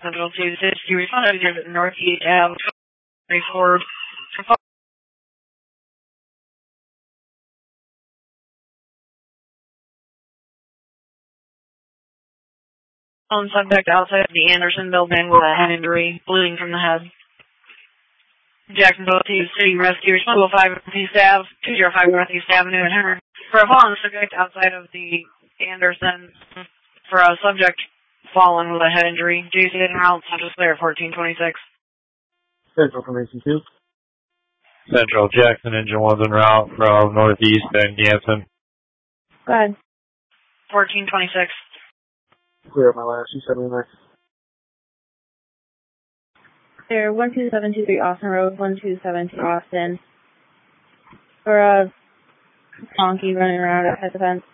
Central 260. Responded to Northeast Ave. Report. On subject outside of the Anderson building with a head injury, bleeding from the head. Jacksonville to City Rescue, 205 Northeast Ave, 205 Northeast Avenue in Henry. For a fallen subject outside of the Anderson, for a subject fallen with a head injury, JC en route, Central Slayer 1426. Central Formation 2. Central, Jackson Engine 1's en route from Northeast and Ganson. Go ahead. 1426. Clear up my last, you said me next. There, 12723 Austin Road, 127 Austin. For a donkey running around at head defense.